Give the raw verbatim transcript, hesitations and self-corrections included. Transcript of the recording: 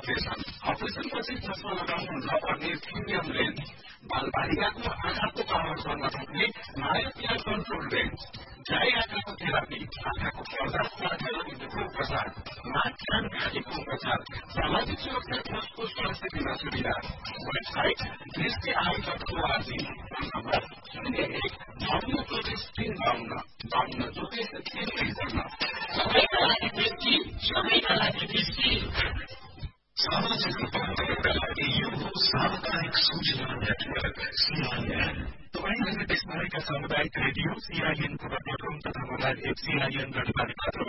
operation अपरेसनपछि चस्मा लगाउनु नपर्ने प्रिमियम रेन्ज बालबालिकाको आँखाको पावर गर्न सक्ने मायोपिया कन्ट्रोल रेन्ज ड्राई आँखाको थेरापी आँखाको पर्दा राजनीतिको उपचार माथ्यान घाँटीको उपचार सामाजिक सुरक्षा कोषको स्वास्थ्य बिमा सुविधा वेबसाइट दृष्टि आई डट ओआरजी नम्बर शून्य एक बाहन्न चौबिस तीन बाहन्न बाहन्न चौबिस तीन त्रिसन्न सबैका लागि दृष्टि सबैका लागि दृष्टि सामाजिक रूपान्तरणका लागि यो सामुदायिक सूचना नेटवर्क सीआईएन तपाईँ देशभरिका सामुदायिक रेडियो सीआईएनको डट कम तथा मोबाइल एप सीआईएन